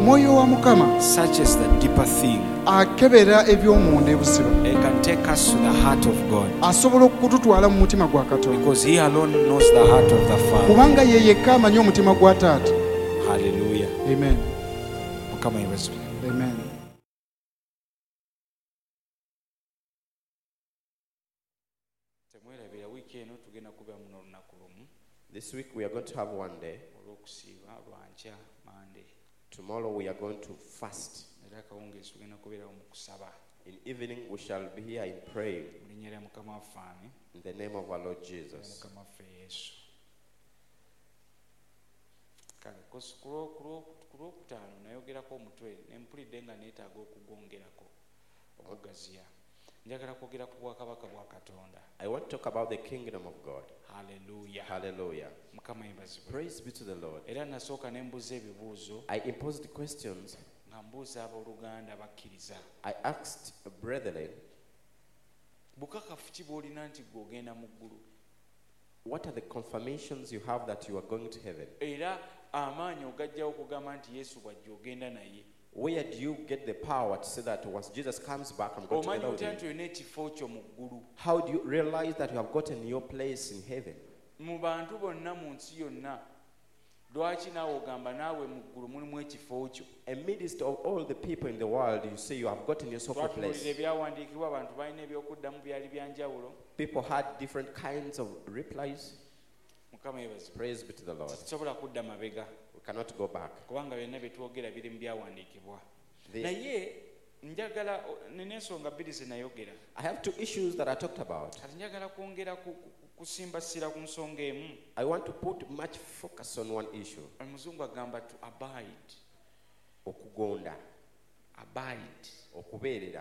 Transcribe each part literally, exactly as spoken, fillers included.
omwoyo wa Mukama searches the deeper thing. akebera eby'omunda ebuziba. It can take us to the heart of God. Asobola okututwala mu mutima gwa Katonda. Because He alone knows the heart of the Father. Kubanga ye yekka amanyi omutima gwa Taata. Hallelujah. Amen. Mukama yebazo. Amen. This week we are going to have one day. Tomorrow we are going to fast. In evening we shall be here in praying. In the name of our Lord Jesus. I want to talk about the kingdom of God. Hallelujah. Hallelujah. Praise be to the Lord. I imposed questions. I asked brethren, what are the confirmations you have that you are going to heaven? Where do you get the power to say that once Jesus comes back, I'm going to get him? How do you realize that you have gotten your place in heaven? Amidst of all the people in the world, you say you have gotten yourself a place. People had different kinds of replies. Praise be to the Lord. We cannot go back. The, I have two issues that I talked about. I want to put much focus on one issue. Okugonda. Abide. Okubeerera.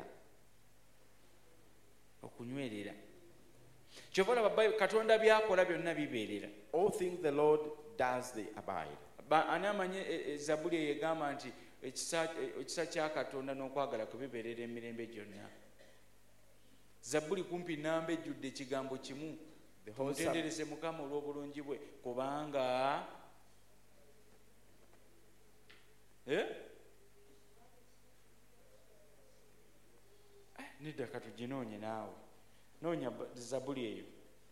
Okunywerera. Kyovola babayi Katonda byakola byonna bibeerera. All things the Lord does, they abide. Ani amanye Zabuli eyegamba nti ekisa kya Katonda n'okwagala kwe bibeerera emirembe gyonna. Zabuli kumpi namba ejjudde ekigambo kimu. Mutendereze Mukama olw'obulungi bwe kubanga eh nedda katuginoonye naawe noonya Zabuli eyo.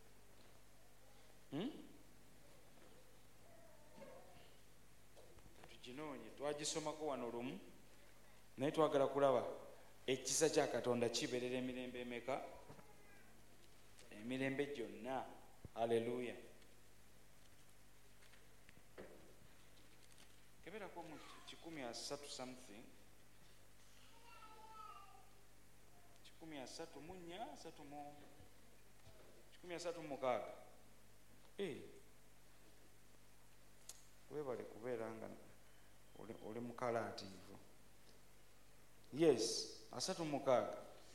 Hmm? Tuginoonye twagisomako wano lumu naye twagala kulaba ekisa kya Katonda kibeerera emirembe emeka? Emirembe gyonna. Hallelujah. Keberako mu kikumi asatu something. Kikumi asatu mu nnya asatu mu kikumi asatu mu mukaaga. Eh. Webale kubeera nga oli mukalaativu. Yes, asatu mu mukaaga.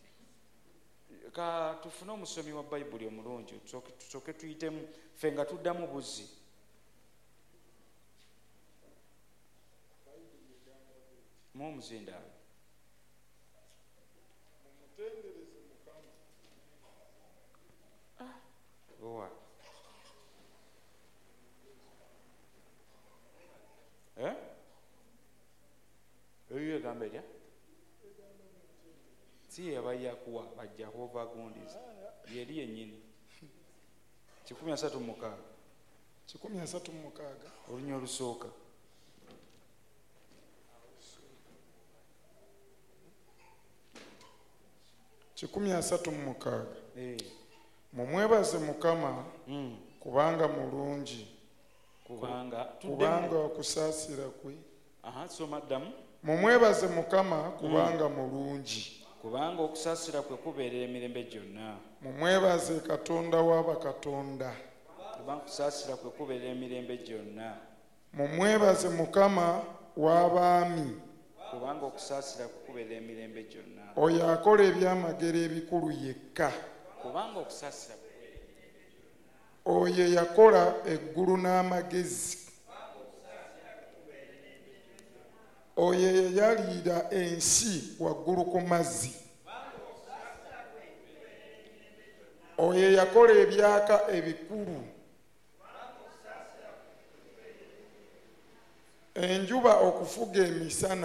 Ka tufune omusomi wa Bayibuli omulungi tusooke tuyitemu ffe nga tuddamu buzzi. Mu omuzindaalo. Owa. Eh? Eyo egamba erya? Si yabayakuwa bajja kuva gundiza. Yeri yennyini. kikumi asatu mu mukaaga. kikumi asatu mu mukaaga. Olunya olusooka. kikumi asatu mu mukaaga. Eh. Mumwebaze Mukama Mm. kubanga mulungi. Kubanga kubanga okusaasira kwe. Aha, soma ddamu. Mumwebaze Mukama kubanga mulungi. Kubanga okusaasira kwe kubeerera emirembe gyonna. Mumwebaze Katonda w'abakatonda. Kubanga okusaasira kwe kubeerera emirembe gyonna. Mumwebaze Mukama w'abaami. Kubanga okusaasira kwe kubeerera emirembe gyonna. Oyo akola ebyamagero ebikulu yekka. Kubanga okusaasira kwe. Oyo yakola eggulu n'amagezi. Oyo yayalira ensi waggulu ku mazzi. Oyo yakola ebyaka ebikulu. Enjuba okufuga emisana.